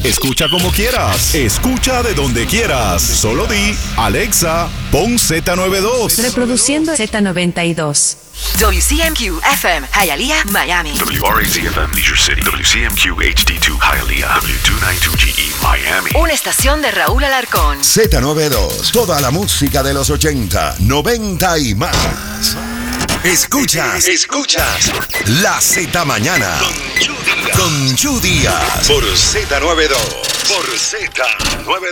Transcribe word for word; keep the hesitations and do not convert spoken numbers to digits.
Escucha como quieras. Escucha de donde quieras. Solo di, Alexa, pon zeta noventa y dos. Reproduciendo zeta noventa y dos. W C M Q F M, Hialeah, Miami. W R A Z F M, Leisure City. W C M Q H D dos, Hialeah. W doscientos noventa y dos G E, Miami. Una estación de Raúl Alarcón. zeta noventa y dos. Toda la música de los ochenta, noventa y más. Escuchas, escuchas La Z Mañana con Chu Díaz por zeta noventa y dos. Por zeta noventa y dos.